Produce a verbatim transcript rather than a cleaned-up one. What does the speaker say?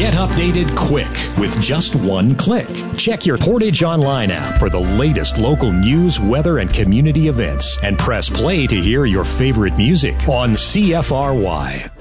Get updated quick with just one click. Check your Portage Online app for the latest local news, weather, and community events, and press play to hear your favorite music on C F R Y.